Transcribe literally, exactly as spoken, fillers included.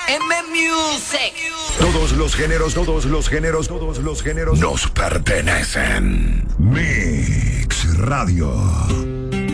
M Music. Todos los géneros, todos los géneros, todos los géneros nos pertenecen. Mix Radio.